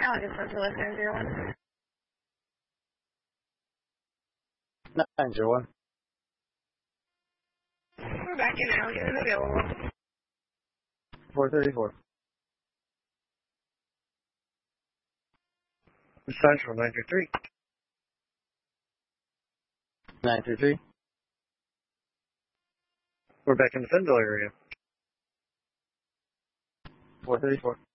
I'll just let you listen to 01. 901. We're back in now. You're available. 434. Central 933. 933. We're back in the Fendel area. 434.